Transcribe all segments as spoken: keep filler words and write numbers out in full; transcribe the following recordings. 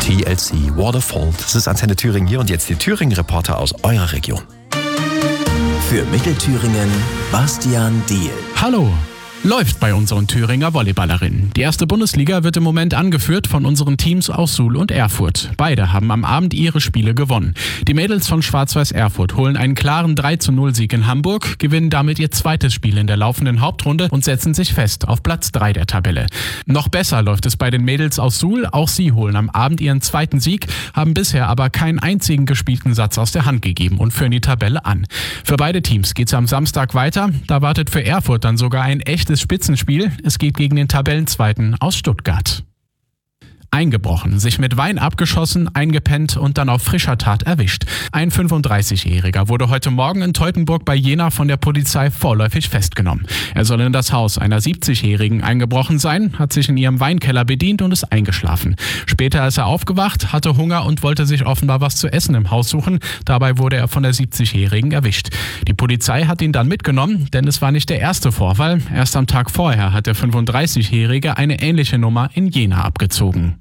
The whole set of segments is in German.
T L C, Waterfall. Das ist Antenne Thüringen hier und jetzt die Thüringen-Reporter aus eurer Region. Für Mittelthüringen, Bastian Diehl. Hallo! Läuft bei unseren Thüringer Volleyballerinnen. Die erste Bundesliga wird im Moment angeführt von unseren Teams aus Suhl und Erfurt. Beide haben am Abend ihre Spiele gewonnen. Die Mädels von Schwarz-Weiß Erfurt holen einen klaren drei zu null Sieg in Hamburg, gewinnen damit ihr zweites Spiel in der laufenden Hauptrunde und setzen sich fest auf Platz drei der Tabelle. Noch besser läuft es bei den Mädels aus Suhl. Auch sie holen am Abend ihren zweiten Sieg, haben bisher aber keinen einzigen gespielten Satz aus der Hand gegeben und führen die Tabelle an. Für beide Teams geht's am Samstag weiter. Da wartet für Erfurt dann sogar ein echtes Spitzenspiel. Es geht gegen den Tabellenzweiten aus Stuttgart. Eingebrochen, sich mit Wein abgeschossen, eingepennt und dann auf frischer Tat erwischt. Ein fünfunddreißigjähriger wurde heute Morgen in Teutoburg bei Jena von der Polizei vorläufig festgenommen. Er soll in das Haus einer siebzigjährigen eingebrochen sein, hat sich in ihrem Weinkeller bedient und ist eingeschlafen. Später ist er aufgewacht, hatte Hunger und wollte sich offenbar was zu essen im Haus suchen. Dabei wurde er von der siebzigjährigen erwischt. Die Polizei hat ihn dann mitgenommen, denn es war nicht der erste Vorfall. Erst am Tag vorher hat der fünfunddreißigjährige eine ähnliche Nummer in Jena abgezogen.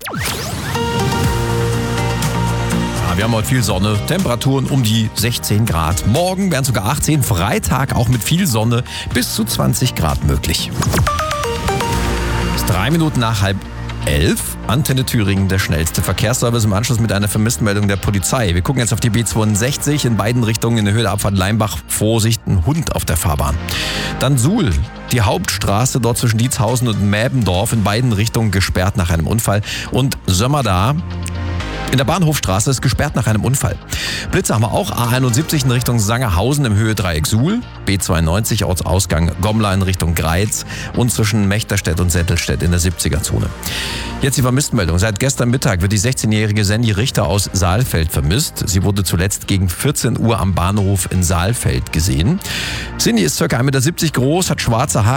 Ja, wir haben heute viel Sonne, Temperaturen um die sechzehn Grad. Morgen werden sogar achtzehn, Freitag auch mit viel Sonne bis zu zwanzig Grad möglich. Es ist drei Minuten nach halb elf. Antenne Thüringen, der schnellste Verkehrsservice im Anschluss mit einer Vermisstenmeldung der Polizei. Wir gucken jetzt auf die B zweiundsechzig in beiden Richtungen in der Höhe der Abfahrt Leimbach. Vorsicht, ein Hund auf der Fahrbahn. Dann Suhl, die Hauptstraße dort zwischen Dietshausen und Mäbendorf in beiden Richtungen gesperrt nach einem Unfall. Und Sömmerda in der Bahnhofstraße ist gesperrt nach einem Unfall. Blitze haben wir auch. A einundsiebzig in Richtung Sangerhausen im Höhe-Dreieck Suhl. B zweiundneunzig Ortsausgang Gommla in Richtung Greiz und zwischen Mechterstedt und Settelstedt in der siebziger-Zone. Jetzt die Vermisstenmeldung. Seit gestern Mittag wird die sechzehnjährige Sandy Richter aus Saalfeld vermisst. Sie wurde zuletzt gegen vierzehn Uhr am Bahnhof in Saalfeld gesehen. Cindy ist ca. eins Komma siebzig Meter groß, hat schwarze Haare.